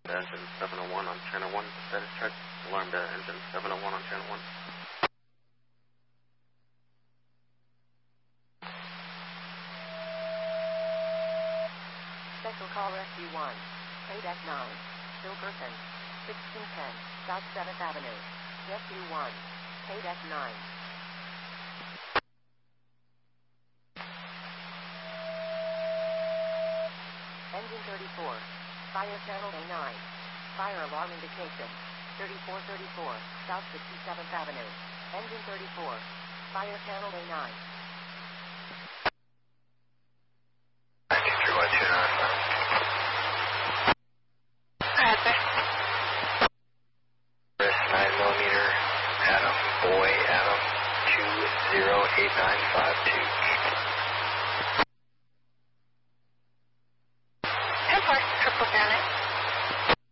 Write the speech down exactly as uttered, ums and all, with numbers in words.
Engine seven oh one on channel one, status check. Alarm to engine seven oh one on channel one. Special call rescue one, K nine, Silverton, sixteen ten, South seventh Avenue, rescue one, K nine. Engine thirty-four, fire channel A nine, fire alarm indication, thirty-four thirty-four, South sixty-seventh Avenue, engine thirty-four, fire channel A nine. three one two nine. nine millimeter, Adam, boy, Adam, two zero eight nine five two. ten four, triple Janet.